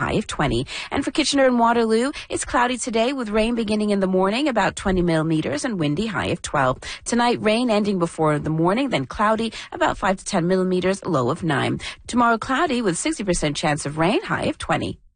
high of 20. And for Kitchener and Waterloo, it's cloudy today with rain beginning in the morning, about 20 millimeters, and windy, high of 12. Tonight, rain ending before the morning, then cloudy, about 5 to 10 millimeters, low of 9. Tomorrow, cloudy with 60% chance of rain, high of 20.